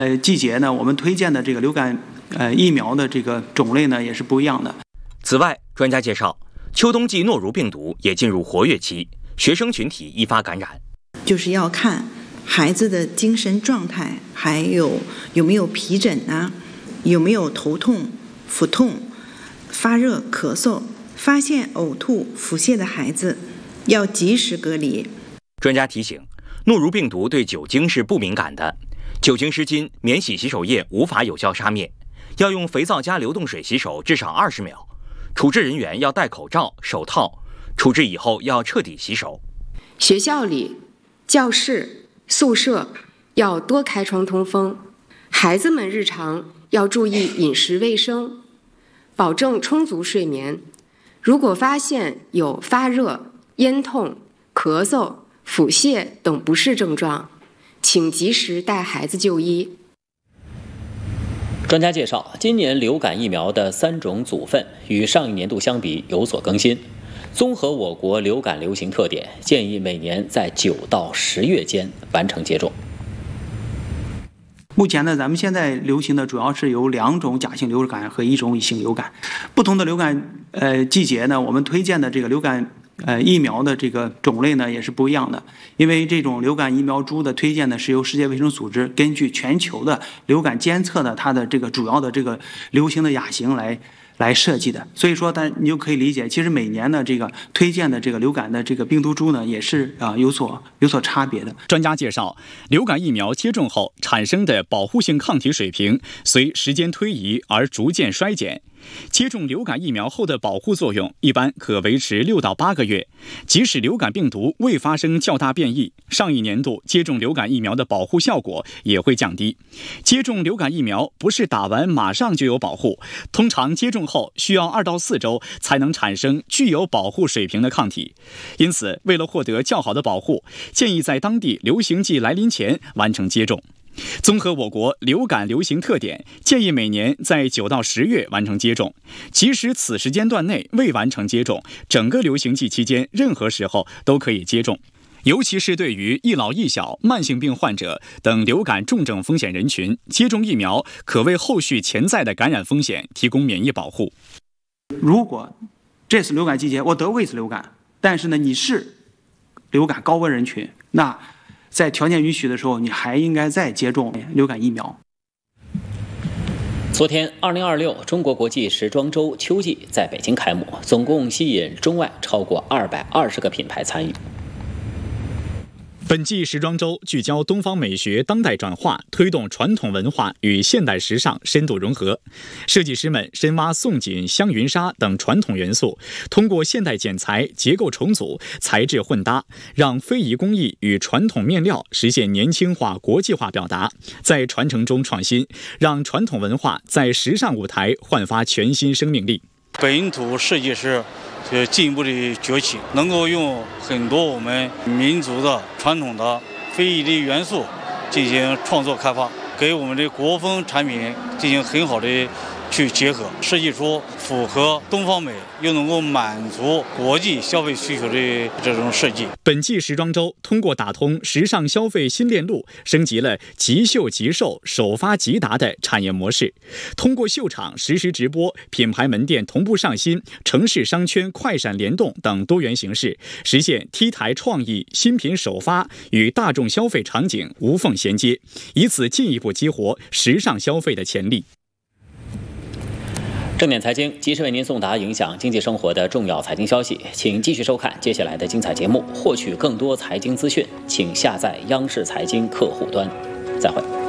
季节呢，我们推荐的这个流感疫苗的这个种类呢也是不一样的。 此外，专家介绍，秋冬季诺如病毒也进入活跃期，学生群体易发感染。 就是要看孩子的精神状态，还有没有皮疹啊，有没有头痛、腹痛、发热、咳嗽，发现呕吐、腹泻的孩子要及时隔离。 专家提醒，诺如病毒对酒精是不敏感的，酒精湿巾、免洗洗手液无法有效杀灭，要用肥皂加流动水洗手至少20秒。处置人员要戴口罩、手套，处置以后要彻底洗手。 学校里、教室、宿舍要多开窗通风，孩子们日常要注意饮食卫生，保证充足睡眠。如果发现有发热、咽痛、咳嗽、腹泻等不适症状，请及时带孩子就医。 专家介绍，今年流感疫苗的3种组分与上一年度相比有所更新。综合我国流感流行特点，建议每年在9到10月间完成接种。 目前呢，咱们现在流行的主要是有2种甲型流感和1种乙型流感。不同的流感季节呢，我们推荐的这个流感疫苗的这个种类呢也是不一样的。因为这种流感疫苗株的推荐呢是由世界卫生组织根据全球的流感监测的它的这个主要的这个流行的亚型来设计的，所以说你就可以理解，其实每年的这个推荐的这个流感的这个病毒株呢，也是有所差别的。 专家介绍，流感疫苗接种后产生的保护性抗体水平随时间推移而逐渐衰减。接种流感疫苗后的保护作用一般可维持6到8个月，即使流感病毒未发生较大变异，上一年度接种流感疫苗的保护效果也会降低。接种流感疫苗不是打完马上就有保护，通常接种后需要2到4周才能产生具有保护水平的抗体。因此，为了获得较好的保护，建议在当地流行季来临前完成接种。综合我国流感流行特点，建议每年在9到10月完成接种。即使此时间段内未完成接种，整个流行季期间任何时候都可以接种。尤其是对于一老一小、慢性病患者等流感重症风险人群，接种疫苗可为后续潜在的感染风险提供免疫保护。 如果这次流感季节我得过一次流感，但是呢你是流感高危人群，那在条件允许的时候，你还应该再接种流感疫苗。 昨天，2026中国国际时装周秋季在北京开幕，总共吸引中外超过220个品牌参与。 本季时装周聚焦东方美学当代转化，推动传统文化与现代时尚深度融合。设计师们深挖宋锦、香云纱等传统元素，通过现代剪裁、结构重组、材质混搭，让非遗工艺与传统面料实现年轻化、国际化表达，在传承中创新，让传统文化在时尚舞台焕发全新生命力。 本土设计师进一步的崛起，能够用很多我们民族的传统的非遗的元素进行创作开发，给我们的国风产品进行很好的去结合，设计出符合东方美又能够满足国际消费需求的这种设计。 本季时装周通过打通时尚消费新链路，升级了即秀即售、首发即达的产业模式。通过秀场实时直播、品牌门店同步上新、城市商圈快闪联动等多元形式，实现 T 台创意、新品首发与大众消费场景无缝衔接，以此进一步激活时尚消费的潜力。 正点财经及时为您送达影响经济生活的重要财经消息，请继续收看接下来的精彩节目。获取更多财经资讯，请下载央视财经客户端。再会。